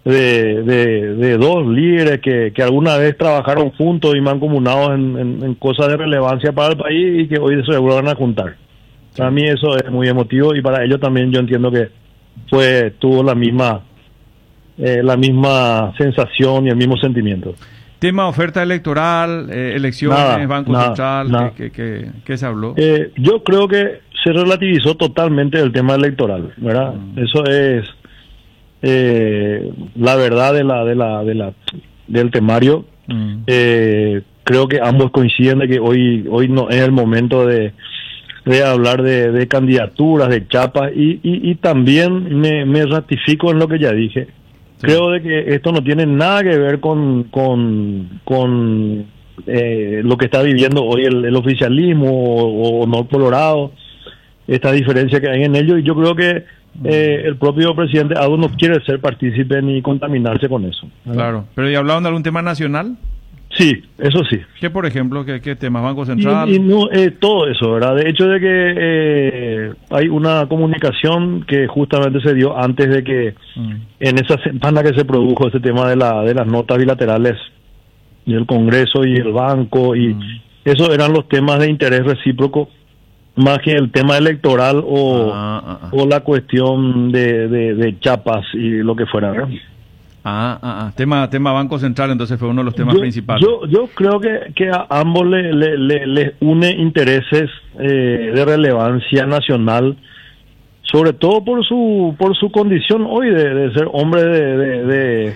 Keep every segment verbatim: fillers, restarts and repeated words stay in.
de, de, de dos líderes que, que alguna vez trabajaron juntos y mancomunados en, en, en cosas de relevancia para el país y que hoy se vuelvan a juntar. Para mí eso es muy emotivo y para ellos también yo entiendo que fue tuvo la misma eh, la misma sensación y el mismo sentimiento. Tema oferta electoral, eh, elecciones, nada, Banco nada, Central, nada. ¿qué, qué, qué, qué se habló? Eh, yo creo que se relativizó totalmente el tema electoral, ¿verdad? Mm. Eso es eh, la verdad de la de la de la del temario. Mm. Eh, creo que ambos coinciden de que hoy hoy no es el momento de de hablar de, de candidaturas, de chapas y, y, y también me, me ratifico en lo que ya dije. Sí. Creo de que esto no tiene nada que ver con con, con eh, lo que está viviendo hoy el, el oficialismo o, o no Colorado, esta diferencia que hay en ello, y yo creo que eh, el propio presidente aún no quiere ser partícipe ni contaminarse con eso, ¿verdad? Claro, pero ¿y hablaron de algún tema nacional? Sí, eso sí. ¿Qué, por ejemplo, qué, qué temas? Banco Central. Y, y no, eh, todo eso, ¿verdad? De hecho de que eh, hay una comunicación que justamente se dio antes de que mm. en esa semana que se produjo ese tema de la de las notas bilaterales del Congreso y el banco y mm. esos eran los temas de interés recíproco más que el tema electoral o, ah, ah, ah. o la cuestión de, de, de chapas y lo que fuera, ¿verdad? Ah, ah, ah. Tema, tema Banco Central, entonces fue uno de los temas yo, principales. Yo, yo creo que, que a ambos les le, le, le une intereses eh, de relevancia nacional, sobre todo por su por su condición hoy de, de ser hombre de, de, de,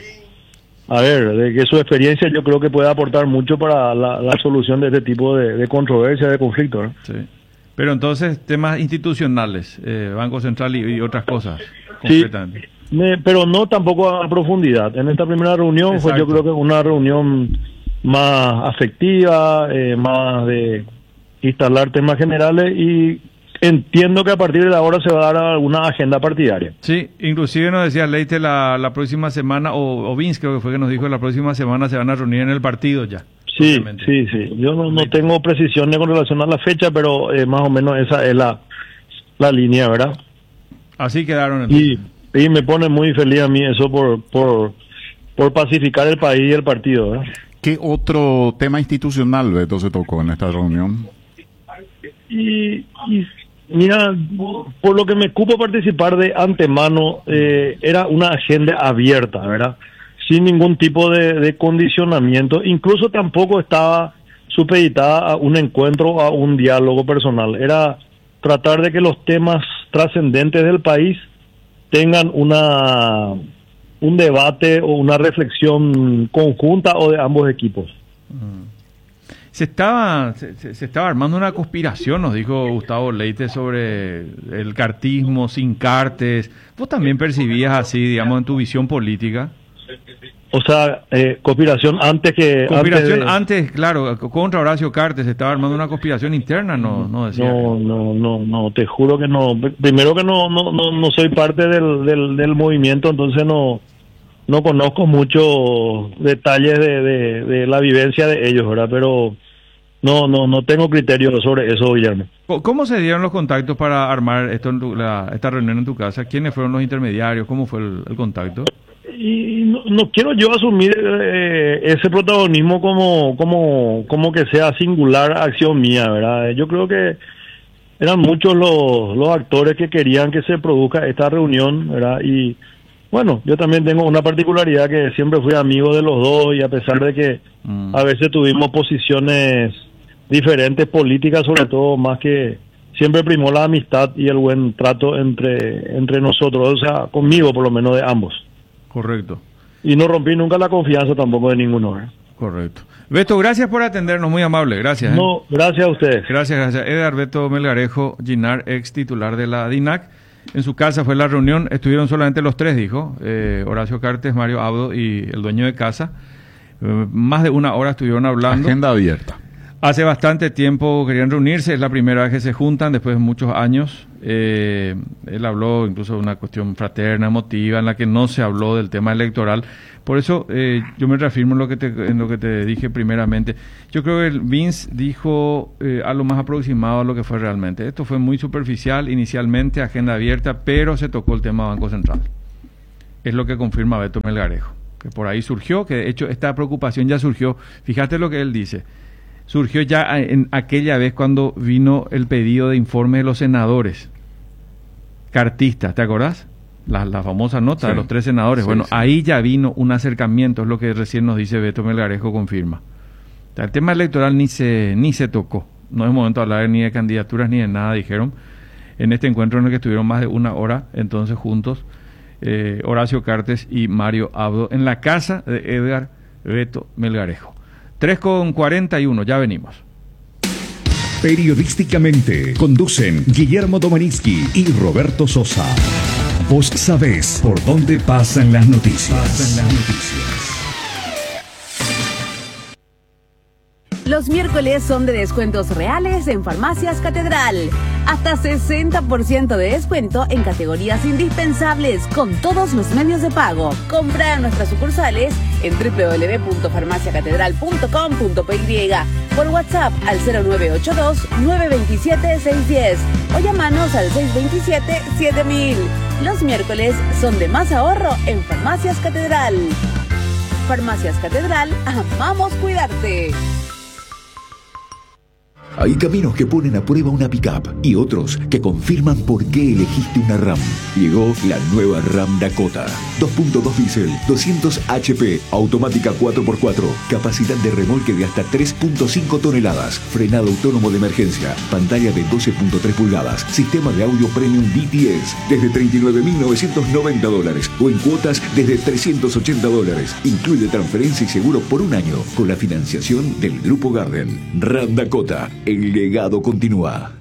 a ver, de que su experiencia yo creo que puede aportar mucho para la, la solución de este tipo de, de controversia, de conflicto, ¿no? Sí. Pero entonces temas institucionales, eh, Banco Central y, y otras cosas. Sí. Me, pero no tampoco a profundidad. En esta primera reunión Exacto. fue yo creo que una reunión más afectiva, eh, más de instalar temas generales y entiendo que a partir de ahora se va a dar alguna agenda partidaria. Sí, inclusive nos decía Leite la, la próxima semana, o, o Vince creo que fue que nos dijo la próxima semana se van a reunir en el partido ya. Sí, obviamente. sí, sí. Yo no, no tengo precisiones con relación a la fecha, pero eh, más o menos esa es la, la línea, ¿verdad? Así quedaron entonces. Y Y me pone muy feliz a mí eso por por por pacificar el país y el partido, ¿verdad? ¿Qué otro tema institucional, Beto, se tocó en esta reunión? Y, y mira, por lo que me cupo participar de antemano, eh, era una agenda abierta, ¿verdad? Sin ningún tipo de, de condicionamiento, incluso tampoco estaba supeditada a un encuentro, a un diálogo personal. Era tratar de que los temas trascendentes del país tengan una un debate o una reflexión conjunta o de ambos equipos. Se estaba se, se estaba armando una conspiración, nos dijo Gustavo Leite, sobre el cartismo sin Cartes. ¿Vos también percibías así, digamos, en tu visión política? O sea, eh, conspiración antes que... Conspiración antes, de... antes, claro, contra Horacio Cartes, se estaba armando una conspiración interna, ¿no? No, decía no, que... no, no, no, te juro que no. Primero que no no no, no soy parte del, del, del movimiento, entonces no no conozco muchos detalles de, de, de la vivencia de ellos, ¿verdad? Pero no no no tengo criterio sobre eso, Guillermo. ¿Cómo se dieron los contactos para armar esto en tu, la, esta reunión en tu casa? ¿Quiénes fueron los intermediarios? ¿Cómo fue el, el contacto? Y no, no quiero yo asumir eh, ese protagonismo como como como que sea singular acción mía, ¿verdad? Yo creo que eran muchos los, los actores que querían que se produzca esta reunión, ¿verdad? Y bueno, yo también tengo una particularidad que siempre fui amigo de los dos y a pesar de que mm. a veces tuvimos posiciones diferentes políticas, sobre todo más que siempre primó la amistad y el buen trato entre entre nosotros, o sea, conmigo por lo menos de ambos. Correcto. Y no rompí nunca la confianza tampoco de ninguno, ¿eh? Correcto. Beto, gracias por atendernos, muy amable, gracias. ¿eh? No, gracias a ustedes. Gracias, gracias. Edgar Beto Melgarejo Ginar, ex titular de la D I N A C. En su casa fue la reunión, estuvieron solamente los tres, dijo, eh, Horacio Cartes, Mario Abdo y el dueño de casa. Eh, más de una hora estuvieron hablando. Agenda abierta. Hace bastante tiempo querían reunirse, es la primera vez que se juntan después de muchos años. Eh, él habló incluso de una cuestión fraterna, emotiva, en la que no se habló del tema electoral. Por eso eh, yo me reafirmo en lo que te, en lo que te dije primeramente. Yo creo que el Vince dijo eh, a lo más aproximado a lo que fue realmente. Esto fue muy superficial, inicialmente agenda abierta, pero se tocó el tema Banco Central. es lo que confirma Beto Melgarejo, que por ahí surgió, que de hecho esta preocupación ya surgió. Fíjate lo que él dice. Surgió ya en aquella vez cuando vino el pedido de informe de los senadores cartistas, ¿te acordás? La, la famosa nota sí. de los tres senadores. Sí, bueno, sí. ahí ya vino un acercamiento, es lo que recién nos dice Beto Melgarejo, confirma. O sea, el tema electoral ni se, ni se tocó. No es momento de hablar ni de candidaturas ni de nada, dijeron, en este encuentro en el que estuvieron más de una hora, entonces juntos, eh, Horacio Cartes y Mario Abdo, en la casa de Edgar Beto Melgarejo. tres con cuarenta y uno, ya venimos. Periodísticamente conducen Guillermo Domaninsky y Roberto Sosa. Vos sabés por dónde pasan las noticias. Pasan las noticias. Los miércoles son de descuentos reales en Farmacias Catedral. Hasta sesenta por ciento de descuento en categorías indispensables con todos los medios de pago. Compra en nuestras sucursales en doble u doble u doble u punto farmacia catedral punto com punto p y, por WhatsApp al cero nueve ocho dos, nueve dos siete, seis uno cero o llamanos al seis dos siete, siete mil. Los miércoles son de más ahorro en Farmacias Catedral. Farmacias Catedral, amamos cuidarte. Hay caminos que ponen a prueba una pick-up y otros que confirman por qué elegiste una RAM. Llegó la nueva RAM Dakota. dos punto dos diésel, doscientos H P, automática cuatro por cuatro, capacidad de remolque de hasta tres punto cinco toneladas, frenado autónomo de emergencia, pantalla de doce punto tres pulgadas, sistema de audio premium D T S, desde treinta y nueve mil novecientos noventa dólares o en cuotas desde trescientos ochenta dólares. Incluye transferencia y seguro por un año con la financiación del Grupo Garden. RAM Dakota. El legado continúa.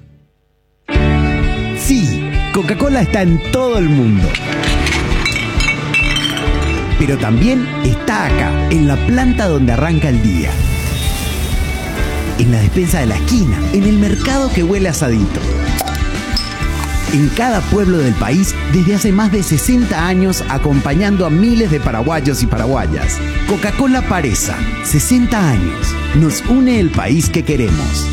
Sí, Coca-Cola está en todo el mundo. Pero también está acá, en la planta donde arranca el día. En la despensa de la esquina, en el mercado que huele a asadito. En cada pueblo del país desde hace más de sesenta años, acompañando a miles de paraguayos y paraguayas. Coca-Cola Paresa, sesenta años. Nos une el país que queremos.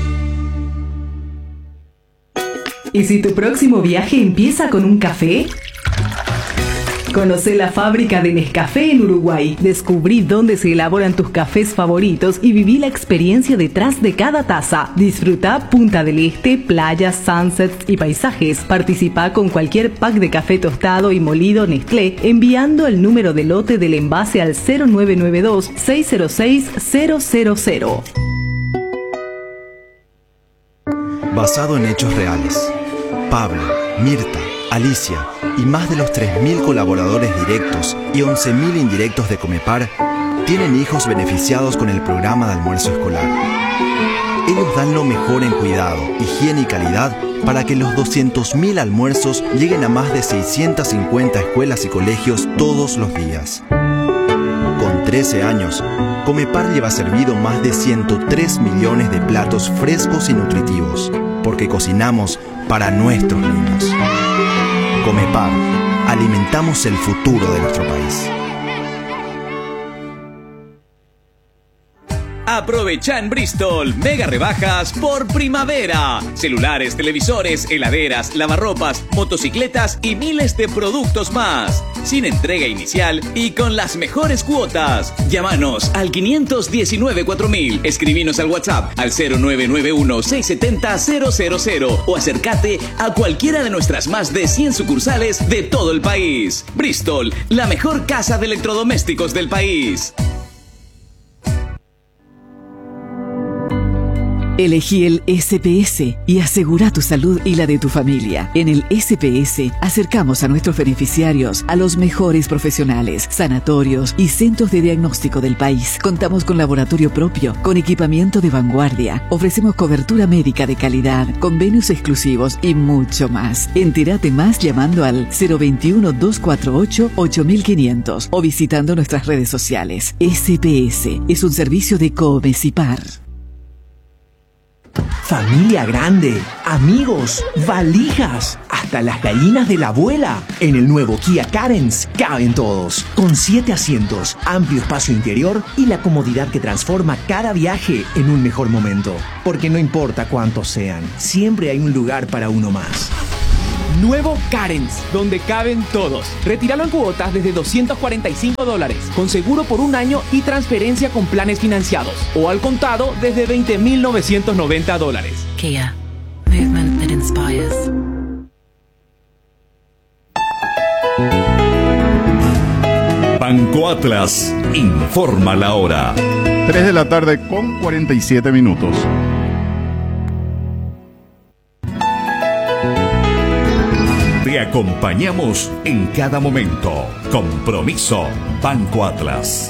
¿Y si tu próximo viaje empieza con un café? Conocé la fábrica de Nescafé en Uruguay. Descubrí dónde se elaboran tus cafés favoritos y viví la experiencia detrás de cada taza. Disfruta Punta del Este, playas, sunsets y paisajes. Participa con cualquier pack de café tostado y molido Nestlé enviando el número de lote del envase al cero nueve nueve dos, seis cero seis, cero cero cero. Basado en hechos reales. Pablo, Mirta, Alicia y más de los tres mil colaboradores directos y once mil indirectos de Comepar tienen hijos beneficiados con el programa de almuerzo escolar. Ellos dan lo mejor en cuidado, higiene y calidad para que los doscientos mil almuerzos lleguen a más de seiscientas cincuenta escuelas y colegios todos los días. Con trece años, Comepar lleva servido más de ciento tres millones de platos frescos y nutritivos, porque cocinamos para nuestros niños. Comepar, alimentamos el futuro de nuestro país. Aprovecha en Bristol mega rebajas por primavera. Celulares, televisores, heladeras, lavarropas, motocicletas y miles de productos más. Sin entrega inicial y con las mejores cuotas. Llámanos al quinientos diecinueve cuatro mil. Escribinos al WhatsApp al cero nueve nueve uno, seis siete cero, cero cero cero o acércate a cualquiera de nuestras más de cien sucursales de todo el país. Bristol, la mejor casa de electrodomésticos del país. Elegí el S P S y asegura tu salud y la de tu familia. En el S P S acercamos a nuestros beneficiarios a los mejores profesionales, sanatorios y centros de diagnóstico del país. Contamos con laboratorio propio, con equipamiento de vanguardia. Ofrecemos cobertura médica de calidad, convenios exclusivos y mucho más. Entérate más llamando al cero veintiuno, doscientos cuarenta y ocho, ocho mil quinientos o visitando nuestras redes sociales. S P S es un servicio de Comecipar. Familia grande, amigos, valijas, hasta las gallinas de la abuela. En el nuevo Kia Carens caben todos, con siete asientos, amplio espacio interior y la comodidad que transforma cada viaje en un mejor momento. Porque no importa cuántos sean, siempre hay un lugar para uno más. Nuevo Carens, donde caben todos. Retíralo en cuotas desde doscientos cuarenta y cinco dólares, con seguro por un año y transferencia con planes financiados. O al contado desde veinte mil novecientos noventa dólares. Kia. Movement that inspires. Banco Atlas informa la hora. tres de la tarde con cuarenta y siete minutos. Te acompañamos en cada momento. Compromiso Banco Atlas.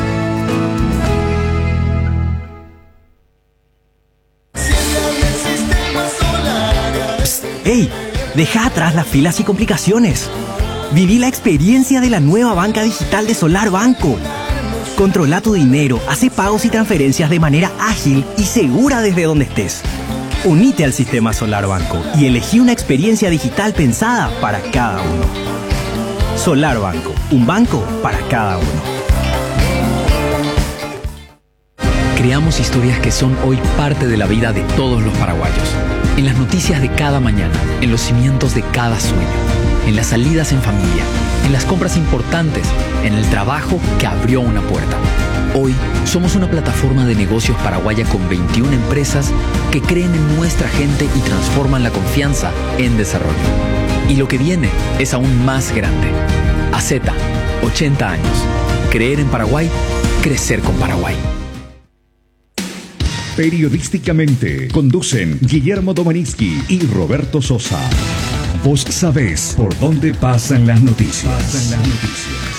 Psst, ¡Ey! Deja atrás las filas y complicaciones. Viví la experiencia de la nueva banca digital de Solar Banco. Controla tu dinero, hace pagos y transferencias de manera ágil y segura desde donde estés. Unite al sistema Solar Banco y elegí una experiencia digital pensada para cada uno. Solar Banco, un banco para cada uno. Creamos historias que son hoy parte de la vida de todos los paraguayos. En las noticias de cada mañana, en los cimientos de cada sueño, en las salidas en familia, en las compras importantes, en el trabajo que abrió una puerta. Hoy somos una plataforma de negocios paraguaya con veintiuna empresas que creen en nuestra gente y transforman la confianza en desarrollo. Y lo que viene es aún más grande. A Z, ochenta años. Creer en Paraguay, crecer con Paraguay. Periodísticamente conducen Guillermo Domaninsky y Roberto Sosa. Vos sabés por dónde pasan las noticias. Pasan las noticias.